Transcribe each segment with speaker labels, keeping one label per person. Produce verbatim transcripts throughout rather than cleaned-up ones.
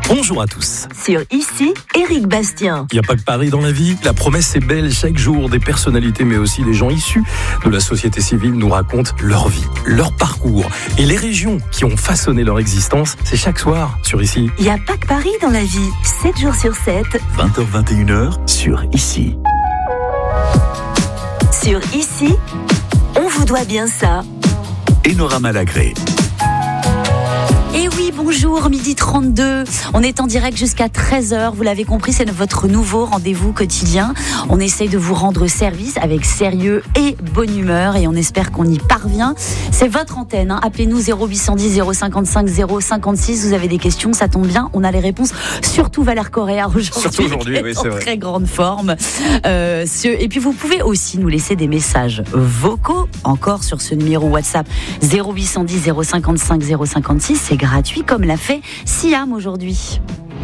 Speaker 1: Bonjour à tous.
Speaker 2: Sur Ici, Éric Bastien.
Speaker 1: Il n'y a pas que Paris dans la vie. La promesse est belle. Chaque jour, des personnalités, mais aussi des gens issus de la société civile nous racontent leur vie, leur parcours et les régions qui ont façonné leur existence. C'est chaque soir sur Ici.
Speaker 2: Il n'y a pas que Paris dans la vie. sept jours sur sept.
Speaker 3: vingt heures vingt et une heures sur Ici.
Speaker 2: Sur Ici, on vous doit bien ça.
Speaker 3: Enora Malagré.
Speaker 4: Et oui, bonjour, midi trente-deux. On est en direct jusqu'à treize heures. Vous l'avez compris, c'est votre nouveau rendez-vous quotidien. On essaye de vous rendre service avec sérieux et bonne humeur et on espère qu'on y parvient. C'est votre antenne. Hein. Appelez-nous zéro huit cent dix zéro cinquante-cinq zéro cinquante-six. Vous avez des questions, ça tombe bien. On a les réponses. Surtout Valère Correa aujourd'hui.
Speaker 1: Surtout aujourd'hui, oui, c'est
Speaker 4: en
Speaker 1: vrai.
Speaker 4: très grande forme. Euh, ce... Et puis vous pouvez aussi nous laisser des messages vocaux encore sur ce numéro WhatsApp zéro huit cent dix zéro cinquante-cinq zéro cinquante-six. C'est gratuit comme l'a fait Siam aujourd'hui.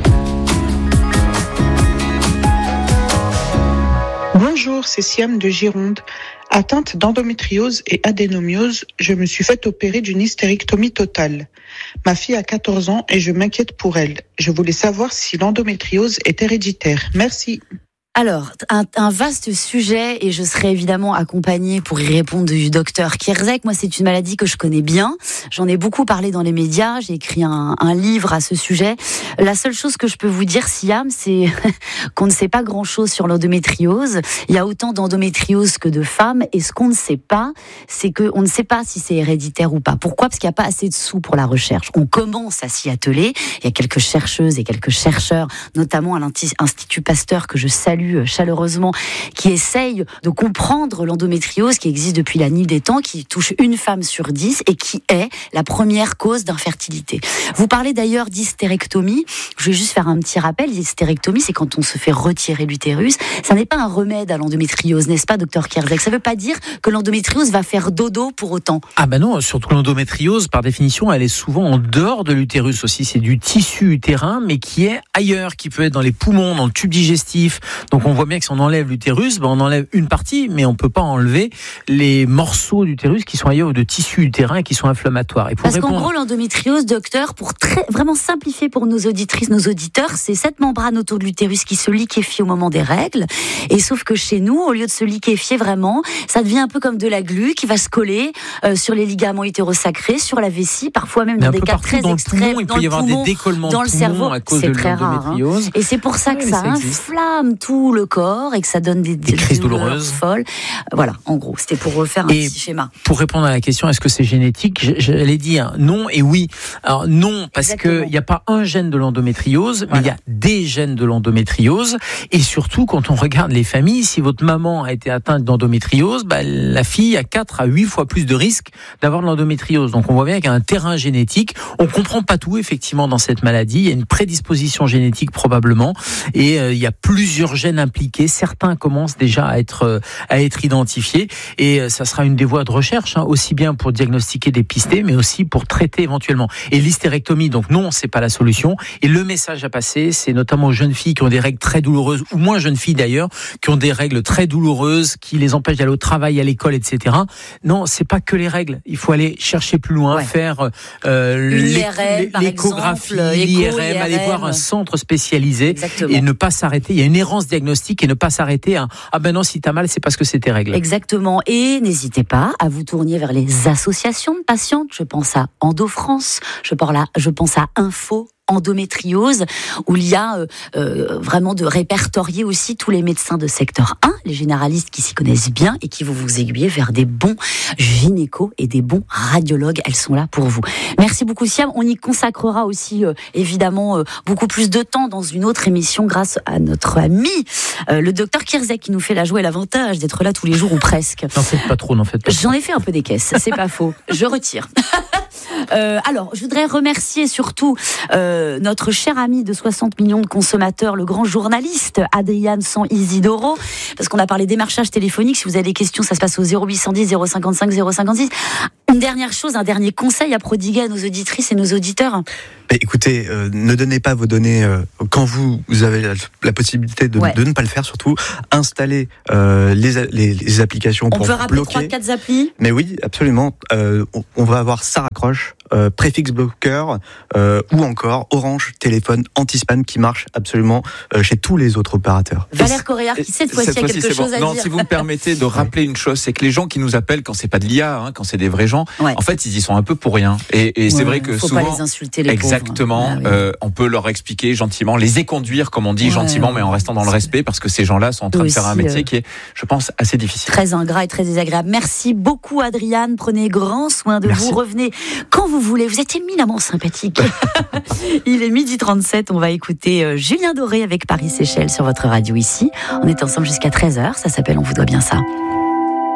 Speaker 5: Bonjour, c'est Siam de Gironde. Atteinte d'endométriose et adénomiose, je me suis fait opérer d'une hystérectomie totale. Ma fille a quatorze ans et je m'inquiète pour elle. Je voulais savoir si l'endométriose est héréditaire. Merci.
Speaker 4: Alors, un, un vaste sujet et je serai évidemment accompagnée pour y répondre du docteur Kierzek. Moi, c'est une maladie que je connais bien. J'en ai beaucoup parlé dans les médias. J'ai écrit un, un livre à ce sujet. La seule chose que je peux vous dire, Siam, c'est qu'on ne sait pas grand-chose sur l'endométriose. Il y a autant d'endométriose que de femmes. Et ce qu'on ne sait pas, c'est qu'on ne sait pas si c'est héréditaire ou pas. Pourquoi ? Parce qu'il n'y a pas assez de sous pour la recherche. On commence à s'y atteler. Il y a quelques chercheuses et quelques chercheurs, notamment à l'Institut Pasteur, que je salue chaleureusement, qui essaye de comprendre l'endométriose qui existe depuis la nuit des temps, qui touche une femme sur dix et qui est la première cause d'infertilité. Vous parlez d'ailleurs d'hystérectomie. Je vais juste faire un petit rappel. L'hystérectomie, c'est quand on se fait retirer l'utérus. Ça n'est pas un remède à l'endométriose, n'est-ce pas, docteur Kierzek ? Ça ne veut pas dire que l'endométriose va faire dodo pour autant.
Speaker 6: Ah ben non, surtout l'endométriose, par définition, elle est souvent en dehors de l'utérus aussi. C'est du tissu utérin, mais qui est ailleurs, qui peut être dans les poumons, dans le tube digestif. Donc on voit bien que si on enlève l'utérus, ben on enlève une partie, mais on ne peut pas enlever les morceaux d'utérus qui sont ailleurs ou de tissu utérin et qui sont inflammatoires. Et pour
Speaker 4: Parce
Speaker 6: répondre...
Speaker 4: qu'en gros, l'endométriose, docteur, pour très, vraiment simplifier pour nos auditrices, nos auditeurs, c'est cette membrane autour de l'utérus qui se liquéfie au moment des règles. Et sauf que chez nous, au lieu de se liquéfier vraiment, ça devient un peu comme de la glu qui va se coller euh, sur les ligaments utérosacrés, sur la vessie, parfois même dans des cas très extrêmes,
Speaker 6: il
Speaker 4: dans
Speaker 6: peut y
Speaker 4: le
Speaker 6: avoir
Speaker 4: poumon,
Speaker 6: des décollements
Speaker 4: dans
Speaker 6: de
Speaker 4: le
Speaker 6: poumons
Speaker 4: cerveau.
Speaker 6: à cause
Speaker 4: c'est
Speaker 6: de
Speaker 4: très rare. Hein.
Speaker 6: l'endométriose.
Speaker 4: Et c'est pour ça
Speaker 6: Ouais,
Speaker 4: que
Speaker 6: mais
Speaker 4: ça,
Speaker 6: ça existe.
Speaker 4: inflamme tout le corps et que ça donne des,
Speaker 6: Des crises douloureuses
Speaker 4: folles. Voilà, en gros, c'était pour refaire un
Speaker 6: Et
Speaker 4: petit schéma.
Speaker 6: Pour répondre à la question, est-ce que c'est génétique ? J'allais dire non et oui. Alors non, parce qu'il n'y a pas un gène de l'endométriose,
Speaker 4: Voilà.
Speaker 6: mais il y a des gènes de l'endométriose. Et surtout, quand on regarde les familles, si votre maman a été atteinte d'endométriose, bah, la fille a quatre à huit fois plus de risques d'avoir de l'endométriose. Donc on voit bien qu'il y a un terrain génétique. On ne comprend pas tout, effectivement, dans cette maladie. Il y a une prédisposition génétique probablement. Et euh, il y a plusieurs gènes impliqués. Certains commencent déjà à être, euh, à être identifiés. Et euh, ça sera une des voies de recherche, hein, aussi bien pour diagnostiquer, dépister, mais aussi pour traiter éventuellement. Et l'hystérectomie, donc non, c'est pas la solution. Et le message à passer, c'est notamment aux jeunes filles qui ont des règles très douloureuses, ou moins jeunes filles d'ailleurs, qui ont des règles très douloureuses, qui les empêchent d'aller au travail, à l'école, et cetera. Non, c'est pas que les règles. Il faut aller chercher plus loin,
Speaker 4: Ouais.
Speaker 6: faire euh,
Speaker 4: Une
Speaker 6: l'é-
Speaker 4: I R M, par
Speaker 6: l'échographie,
Speaker 4: exemple,
Speaker 6: l'I
Speaker 4: écho,
Speaker 6: R M,
Speaker 4: I R M.
Speaker 6: aller voir un centre spécialisé.
Speaker 4: Exactement.
Speaker 6: Et ne pas s'arrêter. Il y a une errance diagnostique et ne pas s'arrêter à ah ben non, si t'as mal, c'est parce que c'est tes règles.
Speaker 4: Exactement. Et n'hésitez pas à vous tourner vers les associations de patientes. Je pense à EndoFrance, je pense à, je pense à Info endométriose, où il y a euh, euh, vraiment de répertorier aussi tous les médecins de secteur un, les généralistes qui s'y connaissent bien et qui vont vous aiguiller vers des bons gynécos et des bons radiologues. Elles sont là pour vous. Merci beaucoup, Siam. On y consacrera aussi euh, évidemment euh, beaucoup plus de temps dans une autre émission grâce à notre ami euh, le docteur Kierzek qui nous fait la joie et l'avantage d'être là tous les jours ou presque.
Speaker 6: N'en faites pas trop, n'en faites pas trop.
Speaker 4: J'en ai fait un peu des caisses, c'est pas faux. Je retire. Euh, alors, je voudrais remercier surtout euh, notre cher ami de soixante millions de consommateurs, le grand journaliste Adrian San Isidoro, parce qu'on a parlé démarchage téléphonique. Si vous avez des questions, ça se passe au zéro huit cent dix zéro cinquante-cinq zéro cinquante-six. Une dernière chose, un dernier conseil à prodiguer à nos auditrices et nos auditeurs.
Speaker 7: Mais écoutez, euh, ne donnez pas vos données euh, quand vous, vous avez la, la possibilité de,
Speaker 4: Ouais.
Speaker 7: de ne pas le faire. Surtout, installez euh, les, les, les applications
Speaker 4: On
Speaker 7: pour
Speaker 4: peut rappeler
Speaker 7: bloquer.
Speaker 4: trois quatre applis.
Speaker 7: Mais oui, absolument. Euh, on, on va avoir Ça raccroche. euh, préfixe bloqueur euh, ou encore Orange téléphone anti-spam qui marche absolument euh, chez tous les autres opérateurs.
Speaker 4: Valère Correa, qui cette fois-ci a quelque
Speaker 8: c'est
Speaker 4: chose
Speaker 8: bon.
Speaker 4: à
Speaker 8: non,
Speaker 4: dire.
Speaker 8: Si vous me permettez de rappeler une chose, c'est que les gens qui nous appellent quand c'est pas de l'I A, hein, quand c'est des vrais gens,
Speaker 4: ouais.
Speaker 8: en fait, ils y sont un peu pour rien. Et, et c'est
Speaker 4: ouais,
Speaker 8: vrai que
Speaker 4: faut
Speaker 8: souvent,
Speaker 4: pas les insulter, les
Speaker 8: exactement,
Speaker 4: pauvres. Ah, oui.
Speaker 8: euh, on peut leur expliquer gentiment, les éconduire, comme on dit,
Speaker 4: ouais,
Speaker 8: gentiment, mais en restant dans le respect, parce que ces gens-là sont en train de faire un métier
Speaker 4: euh,
Speaker 8: qui est, je pense, assez difficile.
Speaker 4: Très ingrat et très désagréable. Merci beaucoup, Adriane. Prenez grand soin de
Speaker 8: Merci.
Speaker 4: vous. Revenez quand vous voulez. Vous êtes éminemment sympathique. Il est midi trente-sept. On va écouter euh, Julien Doré avec Paris Seychelles sur votre radio ici. On est ensemble jusqu'à treize heures. Ça s'appelle On vous doit bien ça.